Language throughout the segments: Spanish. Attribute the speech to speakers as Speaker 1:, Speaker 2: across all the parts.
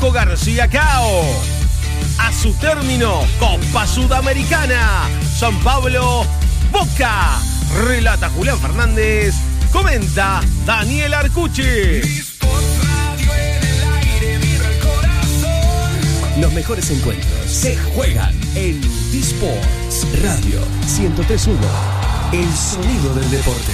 Speaker 1: Vasco García Cao. A su término, Copa Sudamericana. San Pablo, Boca. Relata Julián Fernández. Comenta Daniel Arcucci.
Speaker 2: Los mejores encuentros se juegan en T-Sports Radio 103.1. El sonido del deporte.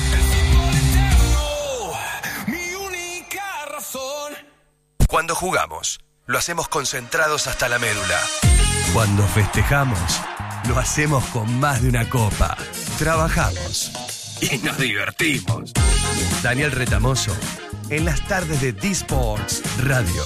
Speaker 3: Cuando jugamos, lo hacemos concentrados hasta la médula.
Speaker 2: Cuando festejamos, lo hacemos con más de una copa. Trabajamos y nos divertimos. Daniel Retamoso, en las tardes de T-Sports Radio.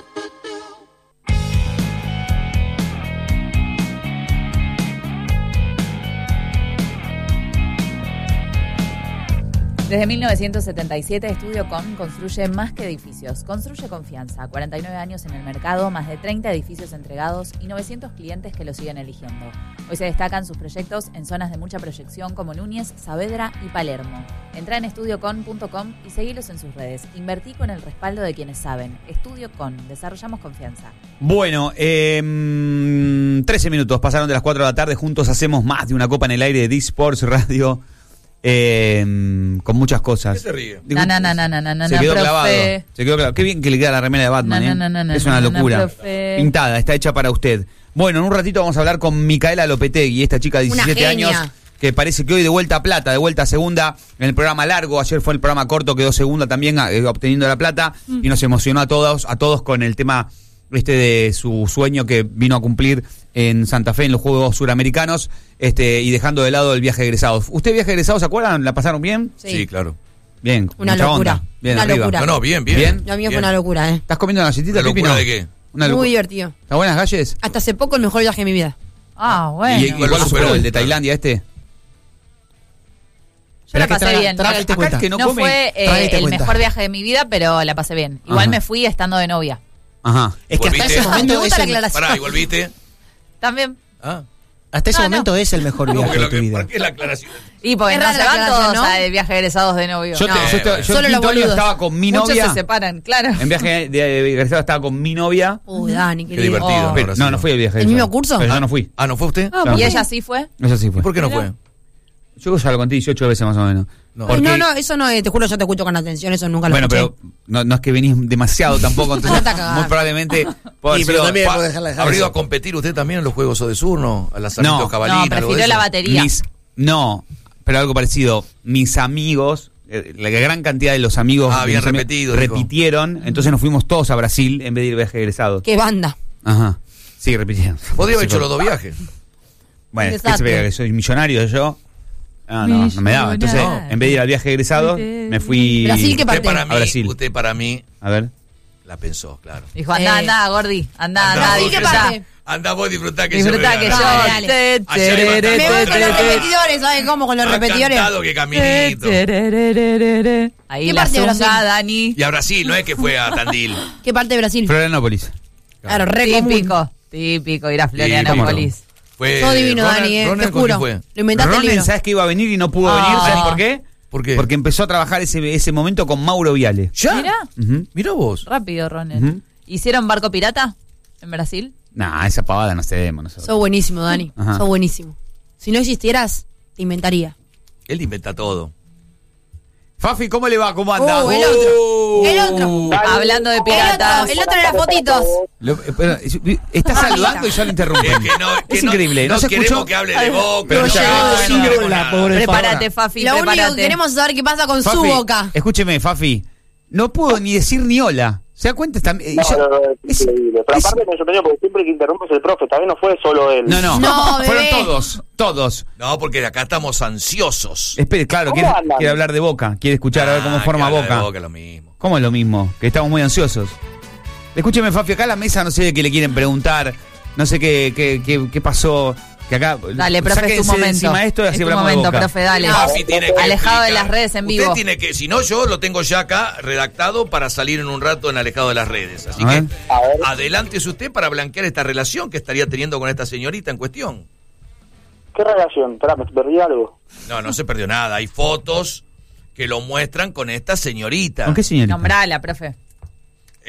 Speaker 4: Desde 1977, Estudio Con construye más que edificios. Construye confianza. 49 años en el mercado, más de 30 edificios entregados y 900 clientes que lo siguen eligiendo. Hoy se destacan sus proyectos en zonas de mucha proyección como Núñez, Saavedra y Palermo. Entrá en estudiocon.com y seguilos en sus redes. Invertí con el respaldo de quienes saben. Estudio Con. Desarrollamos confianza.
Speaker 5: Bueno, 13 minutos pasaron de las 4 de la tarde. Juntos hacemos más de una copa en el aire de D-Sports Radio. Con muchas cosas.
Speaker 6: ¿Qué se ríe?
Speaker 4: No,
Speaker 5: se quedó clavado. Se quedó clavado. Qué bien que le queda la remera de Batman. Es una locura. Pintada, está hecha para usted. Bueno, en un ratito vamos a hablar con Micaela Lopetegui, esta chica de 17 años que parece que hoy de vuelta a plata, de vuelta a segunda en el programa largo. Ayer fue el programa corto, quedó segunda también obteniendo la plata y nos emocionó a todos con el tema de su sueño que vino a cumplir en Santa Fe en los Juegos Suramericanos, y dejando de lado el viaje de egresados. ¿Usted viaje de egresados, se acuerdan? ¿La pasaron bien?
Speaker 6: Sí, claro.
Speaker 5: Bien,
Speaker 7: una locura.
Speaker 5: Onda. Bien,
Speaker 7: una
Speaker 5: arriba.
Speaker 7: locura.
Speaker 6: No, bien.
Speaker 7: Lo mío fue una locura,
Speaker 5: ¿Estás comiendo una galletita?
Speaker 6: ¿Una locura de qué?
Speaker 7: Muy divertido.
Speaker 5: ¿Están buenas galles?
Speaker 7: Hasta hace poco el mejor viaje de mi vida.
Speaker 4: Bueno.
Speaker 5: ¿Y cuál lo superó? ¿El de Tailandia
Speaker 4: Yo la pasé bien.
Speaker 5: No
Speaker 4: fue el mejor viaje de mi vida, pero la pasé bien. Igual me fui estando de novia.
Speaker 5: Ajá.
Speaker 8: Es que hasta ese momento es
Speaker 6: Pará, ¿y volviste?
Speaker 4: También.
Speaker 8: Hasta ese momento es el mejor viaje de tu vida.
Speaker 6: ¿Por qué la aclaración?
Speaker 4: Y porque
Speaker 7: Es
Speaker 4: no
Speaker 7: rara
Speaker 4: se
Speaker 7: la
Speaker 4: van
Speaker 7: aclaración,
Speaker 4: todos
Speaker 7: ¿no?
Speaker 4: al viaje de egresados de novio.
Speaker 5: Yo
Speaker 7: Solo
Speaker 5: en
Speaker 7: los
Speaker 5: quinto año
Speaker 7: boludos.
Speaker 5: estaba con mi
Speaker 4: Muchos
Speaker 5: novia.
Speaker 4: se separan, claro.
Speaker 5: En viaje de egresado estaba con mi novia.
Speaker 7: Uy, Dani,
Speaker 6: Qué divertido.
Speaker 5: Pero, no fui al viaje de
Speaker 7: ¿El mismo
Speaker 5: egresado.
Speaker 7: curso?
Speaker 5: Pero yo no fui.
Speaker 6: ¿No fue usted?
Speaker 4: ¿Y ella sí fue?
Speaker 5: Eso sí fue.
Speaker 6: ¿Por qué no fue?
Speaker 5: Yo ya lo conté 18 veces más o menos.
Speaker 6: No.
Speaker 5: Porque-
Speaker 7: No, eso no, te juro, yo te escucho con atención, eso nunca lo
Speaker 5: Bueno,
Speaker 7: escuché.
Speaker 5: pero no es que venís demasiado tampoco, entonces
Speaker 7: Andate a cagar.
Speaker 5: muy probablemente puedo
Speaker 8: Sí,
Speaker 5: haber
Speaker 8: pero
Speaker 5: sido-
Speaker 8: también puedo dejarla dejar
Speaker 6: ¿Habrá ido
Speaker 8: eso.
Speaker 6: a competir usted también en los Juegos Odesur, no? A la Sarmiento
Speaker 5: No.
Speaker 6: Jabalina,
Speaker 4: No,
Speaker 6: algo de
Speaker 4: prefirió
Speaker 6: eso?
Speaker 4: la batería.
Speaker 5: No, pero algo parecido. Mis amigos, la gran cantidad de los amigos de
Speaker 6: habían
Speaker 5: mis amigos
Speaker 6: repetido, dijo.
Speaker 5: repitieron, entonces nos fuimos todos a Brasil en vez de ir viaje de egresados.
Speaker 7: Qué banda.
Speaker 5: Ajá. Sí, repitieron.
Speaker 6: Podría haber hecho los dos viajes.
Speaker 5: Bueno,
Speaker 7: Desastre.
Speaker 5: ¿qué se pega? Que soy millonario yo. No me daba. Entonces, en vez de ir al viaje de egresados, me fui
Speaker 7: Brasil, ¿qué
Speaker 6: Usted
Speaker 7: parte?
Speaker 6: para
Speaker 5: a Brasil.
Speaker 6: Usted para mí
Speaker 5: A ver.
Speaker 6: la pensó, claro.
Speaker 4: Dijo, andá, Gordi. Andá,
Speaker 7: Brasil, ¿qué
Speaker 4: disfrutá.
Speaker 7: parte?
Speaker 6: Anda vos, disfrutá que
Speaker 4: Disfrutá
Speaker 6: yo
Speaker 4: que
Speaker 6: me
Speaker 4: yo.
Speaker 6: voy a
Speaker 7: Dale,
Speaker 4: Te-
Speaker 6: Allá
Speaker 4: te-
Speaker 6: iba a
Speaker 4: te-
Speaker 7: Me voy
Speaker 4: te-
Speaker 7: con los
Speaker 4: te-
Speaker 7: repetidores, ¿sabes cómo? Con los
Speaker 6: Más
Speaker 7: repetidores.
Speaker 6: cantado que caminito.
Speaker 4: Ahí
Speaker 7: ¿Qué
Speaker 4: la
Speaker 7: parte de
Speaker 4: zunga,
Speaker 7: Brasil?
Speaker 4: Dani.
Speaker 6: Y a Brasil, no es que fue a Tandil.
Speaker 7: ¿Qué parte de Brasil?
Speaker 5: Florianópolis.
Speaker 7: Claro, re común.
Speaker 4: Típico, ir a Florianópolis.
Speaker 6: Fue
Speaker 7: Todo divino,
Speaker 6: Ronald-
Speaker 7: Dani,
Speaker 6: Ronald,
Speaker 7: te
Speaker 6: ¿con quién
Speaker 7: juro.
Speaker 6: fue?
Speaker 7: Lo inventaste el
Speaker 5: Ronen,
Speaker 7: libro.
Speaker 5: ¿sabes que iba a venir y no pudo venir? ¿Sabes por qué?
Speaker 6: ¿Por qué?
Speaker 5: Porque empezó a trabajar ese momento con Mauro Viale.
Speaker 6: ¿Ya?
Speaker 4: Mirá.
Speaker 5: Ujú.
Speaker 6: Mirá vos.
Speaker 4: Rápido, Ronel.
Speaker 5: Ujú.
Speaker 4: ¿Hicieron barco pirata en Brasil?
Speaker 5: Nah, esa pavada no cedemos nosotros.
Speaker 7: Sos buenísimo, Dani.
Speaker 5: Ajá.
Speaker 7: Sos buenísimo. Si no existieras, te inventaría.
Speaker 6: Él inventa todo.
Speaker 5: Fafi, ¿cómo le va? ¿Cómo anda?
Speaker 7: El otro. El otro.
Speaker 4: Hablando de piratas.
Speaker 7: El otro de las fotitos.
Speaker 5: Está saludando y ya lo interrumpen.
Speaker 6: Es que no,
Speaker 5: Es increíble, no se
Speaker 6: queremos
Speaker 5: escuchó.
Speaker 6: que hable de Boca.
Speaker 5: Pero
Speaker 6: no
Speaker 5: ya-
Speaker 6: queremos que hable de
Speaker 8: la pobre
Speaker 4: Prepárate, Fafi,
Speaker 7: Lo único que
Speaker 4: prepárate.
Speaker 7: queremos es saber qué pasa con su
Speaker 5: Fafi,
Speaker 7: boca.
Speaker 5: escúcheme, Fafi. No puedo ni decir ni hola. ¿Se da cuenta?
Speaker 9: No, es increíble. Pero aparte me sorprendió porque siempre que interrumpes el profe, también no fue solo él.
Speaker 5: No,
Speaker 7: No,
Speaker 5: fueron
Speaker 7: bebé.
Speaker 5: todos.
Speaker 6: No, porque acá estamos ansiosos.
Speaker 5: Espere, claro,
Speaker 9: ¿Cómo andan?
Speaker 5: quiere hablar de Boca, quiere escuchar a ver cómo
Speaker 6: Ah,
Speaker 5: forma
Speaker 6: que habla de
Speaker 5: Boca.
Speaker 6: Boca, lo mismo.
Speaker 5: ¿Cómo es lo mismo? Que estamos muy ansiosos. Escúcheme, Fafi, acá a la mesa no sé de qué le quieren preguntar, no sé qué pasó, que acá...
Speaker 4: Dale, profe, es tu
Speaker 5: sáquense de
Speaker 4: momento.
Speaker 5: encima esto y
Speaker 4: Es
Speaker 5: así
Speaker 4: tu
Speaker 5: hablamos de
Speaker 4: momento,
Speaker 5: Boca.
Speaker 4: profe, dale.
Speaker 6: Fafi tiene que
Speaker 4: Alejado de
Speaker 6: explicar.
Speaker 4: las redes en vivo.
Speaker 6: Usted tiene que, si no yo lo tengo ya acá redactado para salir en un rato en Alejado de las redes. Así
Speaker 5: A
Speaker 6: que
Speaker 5: ver.
Speaker 9: A ver.
Speaker 6: adelántese usted para blanquear esta relación que estaría teniendo con esta señorita en cuestión.
Speaker 9: ¿Qué relación? Esperá, me perdí algo.
Speaker 6: No se perdió nada. Hay fotos que lo muestran con esta señorita.
Speaker 5: ¿Con qué señorita?
Speaker 4: Nombrala, profe.